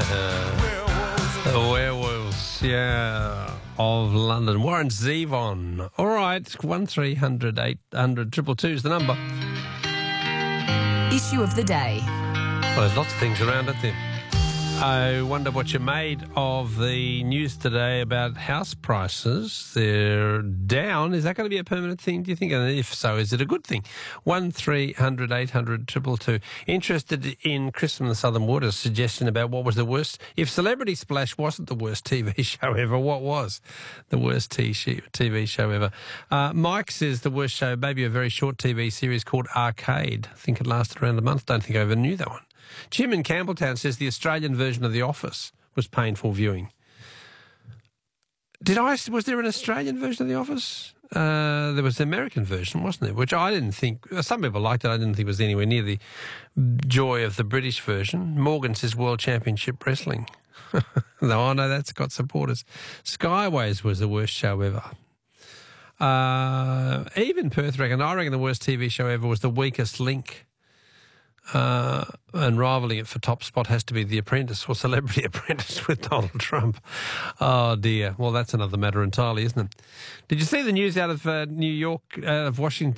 The Werewolves, of London. Warren Zevon. All right, 1300 800 222 is the number. Issue of the day. Well, there's lots of things around it there. I wonder what you made of the news today about house prices. They're down. Is that going to be a permanent thing, do you think? And if so, is it a good thing? 1300 800 222. Interested in Chris from the Southern Waters' suggestion about what was the worst. If Celebrity Splash wasn't the worst TV show ever, what was the worst TV show ever? Mike says the worst show, maybe a very short TV series called Arcade. I think it lasted around a month. Don't think I ever knew that one. Jim in Campbelltown says the Australian version of The Office was painful viewing. Was there an Australian version of The Office? There was the American version, wasn't there? Which I didn't think, some people liked it, I didn't think it was anywhere near the joy of the British version. Morgan says World Championship Wrestling. No, I know that's got supporters. Skyways was the worst show ever. Even Perth I reckon the worst TV show ever was The Weakest Link. And rivaling it for top spot has to be The Apprentice or Celebrity Apprentice with Donald Trump. Oh, dear. Well, that's another matter entirely, isn't it? Did you see the news out of New York, out of Washington?